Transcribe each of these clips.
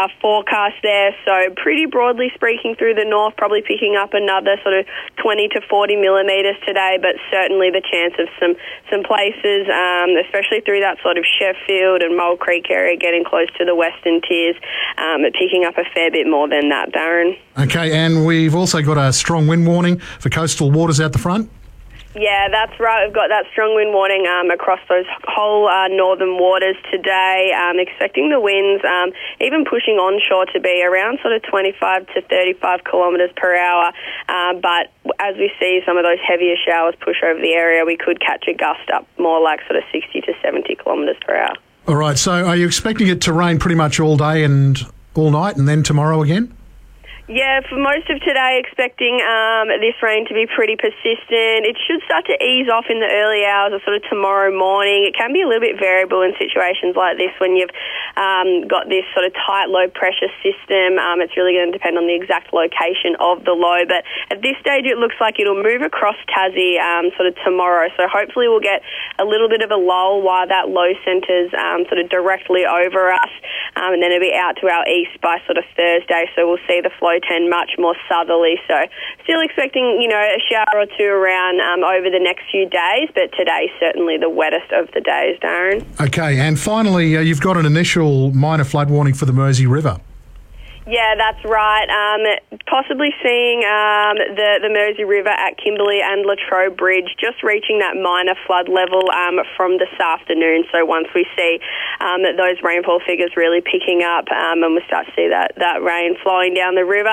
forecast there. So pretty broadly speaking through the north, probably picking up another sort of 20 to 40 millimetres today, but certainly the chance of some places, especially through that sort of Sheffield and Mole Creek area, getting close to the western tiers, picking up a fair bit more than that, Darren. Okay, and we've also got a strong wind warning for coastal waters out the front. Yeah, that's right. We've got that strong wind warning across those whole northern waters today. Expecting the winds even pushing onshore to be around sort of 25 to 35 kilometres per hour. But as we see some of those heavier showers push over the area, we could catch a gust up more like sort of 60 to 70 kilometres per hour. All right, so are you expecting it to rain pretty much all day and all night and then tomorrow again? Yeah, for most of today, expecting this rain to be pretty persistent. It should start to ease off in the early hours of sort of tomorrow morning. It can be a little bit variable in situations like this when you've got this sort of tight low pressure system. It's really going to depend on the exact location of the low. But at this stage, it looks like it'll move across Tassie sort of tomorrow. So hopefully we'll get a little bit of a lull while that low centres sort of directly over us. And then it'll be out to our east by sort of Thursday. So we'll see the flow tend much more southerly. So still expecting, a shower or two around over the next few days, but today's certainly the wettest of the days, Darren. Okay, and finally, you've got an initial minor flood warning for the Mersey River. Yeah, that's right. Possibly seeing the Mersey River at Kimberley and Latrobe Bridge just reaching that minor flood level from this afternoon. So once we see those rainfall figures really picking up and we start to see that rain flowing down the river,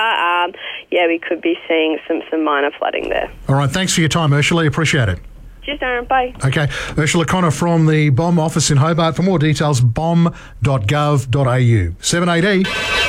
we could be seeing some minor flooding there. All right, thanks for your time, Ursula. Appreciate it. Cheers, Darren. Bye. Okay, Ursula Connor from the BOM office in Hobart. For more details, bom.gov.au. 7AD.